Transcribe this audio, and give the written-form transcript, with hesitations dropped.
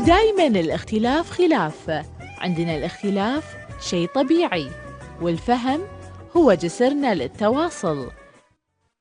دايما الاختلاف خلاف، عندنا الاختلاف شيء طبيعي، والفهم هو جسرنا للتواصل.